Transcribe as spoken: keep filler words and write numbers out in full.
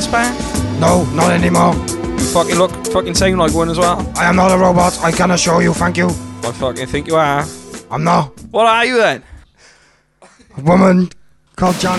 taxpayer? No, not anymore. You fucking look, fucking sound like one as well. I am not a robot. I can assure you. Thank you. I fucking think you are. I'm not. What are you then? A woman called Johnny.